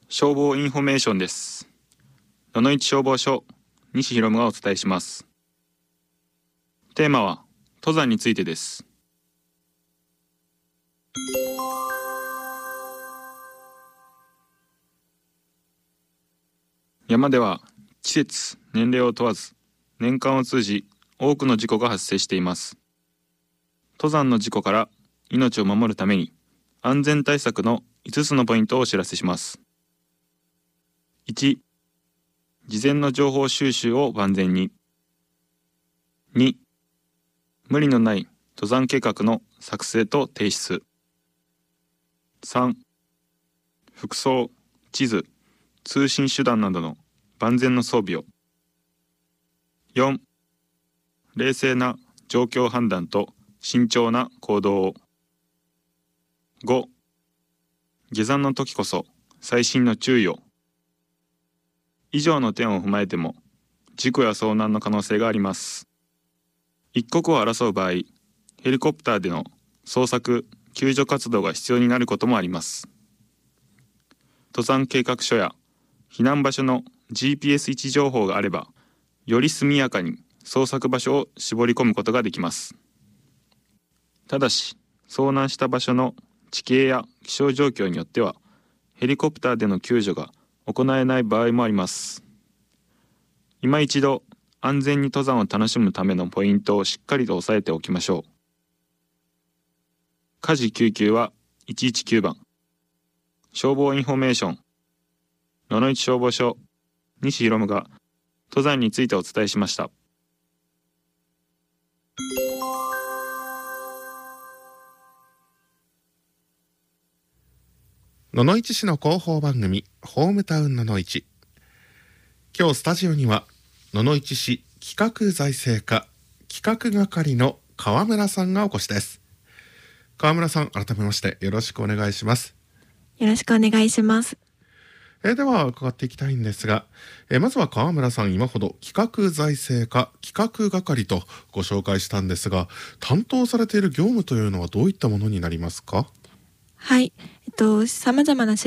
消防インフォメーションです。野々市消防署西博がお伝えします。テーマは登山についてです。山では季節、年齢を問わず年間を通じ多くの事故が発生しています。登山の事故から命を守るために安全対策の5つのポイントをお知らせします。1、事前の情報収集を万全に。2、無理のない登山計画の作成と提出。3、服装、地図、通信手段などの万全の装備を。4、冷静な状況判断と慎重な行動を。5、下山の時こそ細心の注意を。以上の点を踏まえても事故や遭難の可能性があります。一刻を争う場合、ヘリコプターでの捜索・救助活動が必要になることもあります。登山計画書や避難場所の GPS 位置情報があれば、より速やかに捜索場所を絞り込むことができます。ただし、遭難した場所の地形や気象状況によっては、ヘリコプターでの救助が行えない場合もあります。今一度、安全に登山を楽しむためのポイントをしっかりと押さえておきましょう。火事救急は119番。消防インフォメーション。野々市消防署西博が登山についてお伝えしました。 野々市市の広報番組ホームタウン野々市。今日スタジオには野々市市企画財政課企画係の川村さんがお越しです。川村さん、改めましてよろしくお願いします。 よろしくお願いします。 では伺っていきたいんですが、まずは川村さん、今ほど企画財政課企画係とご紹介したんですが、担当されている業務というのはどういったものになりますか？ はい、様々な